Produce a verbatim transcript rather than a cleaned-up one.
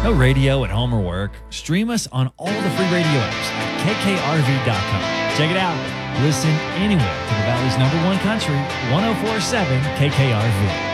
No radio at home or work? Stream us on all the free radio apps at K K R V dot com. Check it out. Listen anywhere to the Valley's number one country, one oh four point seven K K R V.